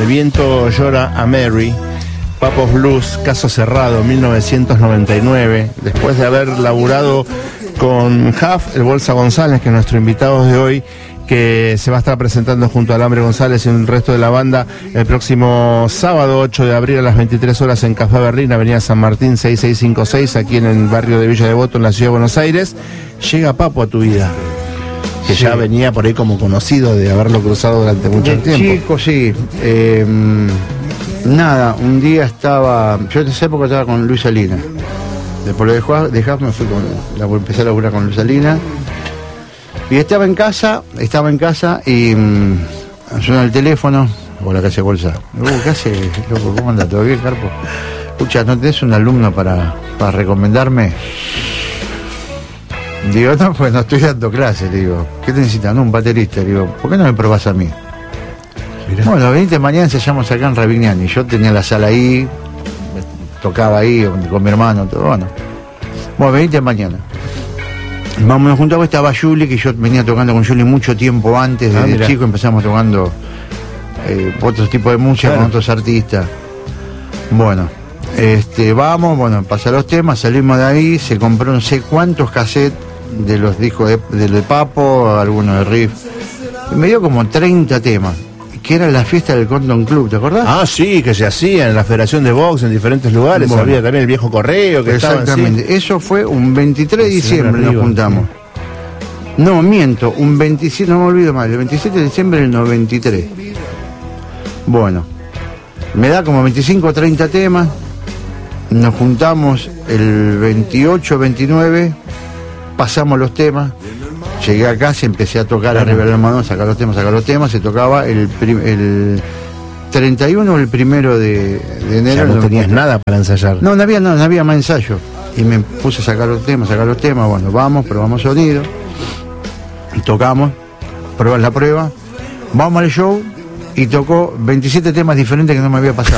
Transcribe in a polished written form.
viento llora a Mary, Papos Blues, caso cerrado, 1999, después de haber laburado con Huff, el Bolsa González, que es nuestro invitado de hoy, que se va a estar presentando junto a Alambre González y el resto de la banda el próximo sábado 8 de abril a las 23 horas en Café Berlín, Avenida San Martín 6656, aquí en el barrio de Villa Devoto, en la ciudad de Buenos Aires. Llega Papo a tu vida, que sí, ya venía por ahí como conocido de haberlo cruzado durante mucho tiempo. Chico, sí. Nada, un día yo en esa época estaba con Luis Salinas. Después lo de Huff me fui empecé a laburar con Luis Salinas. Y estaba en casa y suena el teléfono. Hola, ¿qué hace, Bolsa? ¿Qué hace, loco? ¿Cómo anda? ¿Todo bien, Carpo? Escucha, ¿no tenés un alumno para recomendarme? Digo, no, pues no estoy dando clases. Le digo, ¿qué te necesitan? No, un baterista. Le digo, ¿por qué no me probás a mí? Mirá. Bueno, venite mañana, ensayamos acá en Ravignani. Yo tenía la sala ahí, tocaba ahí con mi hermano, todo. Bueno, venite mañana. Vamos, nos juntamos, estaba Juli, que yo venía tocando con Juli mucho tiempo antes, desde chico empezamos tocando otro tipo de música, claro, con otros artistas. Bueno, vamos, pasar los temas, salimos de ahí, se compró no sé cuántos cassettes de los discos de Papo, algunos de Riff, y me dio como 30 temas, que era la fiesta del Condom Club, ¿te acordás? Ah, sí, que se hacía en la Federación de Box en diferentes lugares, bueno, había también el viejo correo que exactamente, estaba, eso fue un 23 de diciembre nos juntamos. No, miento, un 27, no me olvido mal, el 27 de diciembre del 93. Bueno, me da como 25 o 30 temas, nos juntamos el 28, 29, pasamos los temas. Llegué a casa y empecé a tocar arriba del almohadón, sacar los temas, se tocaba el 31 o el 1 de enero. Ya no tenías nada para ensayar. No había más ensayo. Y me puse a sacar los temas, bueno, probamos sonido, tocamos, la prueba, vamos al show y tocó 27 temas diferentes que no me había pasado.